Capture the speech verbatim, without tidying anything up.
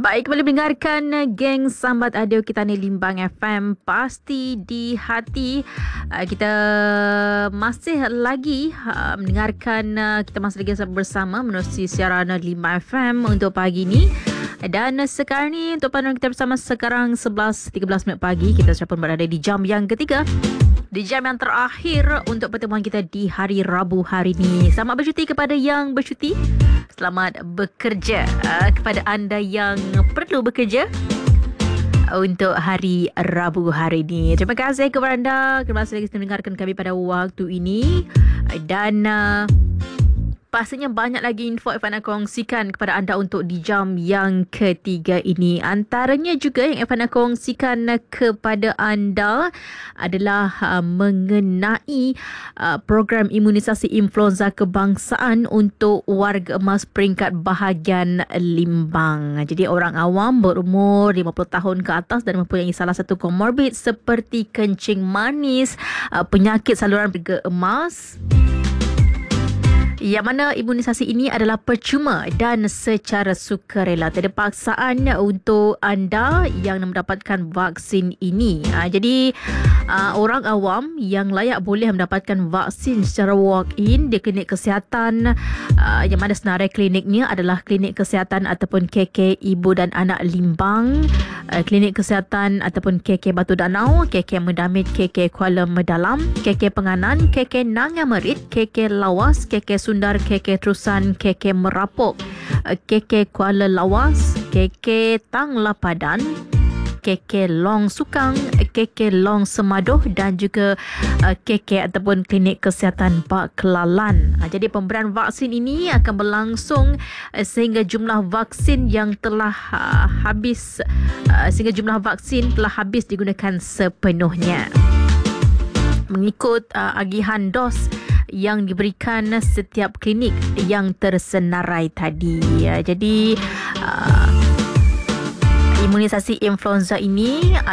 Baik, kembali mendengarkan uh, geng Sambat Audio kita ni Limbang F M, pasti di hati. Uh, kita masih lagi uh, mendengarkan, uh, kita masih lagi bersama menerusi siaran Limbang F M untuk pagi ni. Dan uh, sekarang ni untuk panduan kita bersama sekarang sebelas tiga belas minit pagi. Kita sudah pun berada di jam yang ketiga, di jam yang terakhir untuk pertemuan kita di hari Rabu hari ini. Selamat bercuti kepada yang bercuti. Selamat bekerja uh, kepada anda yang perlu bekerja untuk hari Rabu hari ini. Terima kasih kepada anda kerana masih lagi mendengarkan kami pada waktu ini. Dan uh, pastinya banyak lagi info yang Evan nak kongsikan kepada anda untuk di jam yang ketiga ini. Antaranya juga yang Evan nak kongsikan kepada anda adalah uh, mengenai uh, program imunisasi influenza kebangsaan untuk warga emas peringkat bahagian Limbang. Jadi orang awam berumur lima puluh tahun ke atas dan mempunyai salah satu komorbid seperti kencing manis, uh, penyakit saluran peredaran emas, yang mana imunisasi ini adalah percuma dan secara sukarela. Tiada paksaan untuk anda yang mendapatkan vaksin ini. Ha, jadi uh, orang awam yang layak boleh mendapatkan vaksin secara walk-in di klinik kesihatan, uh, yang mana senarai kliniknya adalah klinik kesihatan ataupun K K Ibu dan Anak Limbang, uh, klinik kesihatan ataupun K K Batu Danau, K K Mendamit, K K Kuala Medalam, K K Penganan, K K Nanga Merit, K K Lawas, K K Sundar, K K Terusan, K K Merapok, K K Kuala Lawas, K K Tangla Padan, K K Long Sukang, K K Long Semadoh dan juga K K ataupun Klinik Kesihatan Bak Kelalan. Jadi pemberian vaksin ini akan berlangsung sehingga jumlah vaksin yang telah habis sehingga jumlah vaksin telah habis digunakan sepenuhnya, mengikut agihan dos yang diberikan setiap klinik yang tersenarai tadi. Jadi uh, imunisasi influenza ini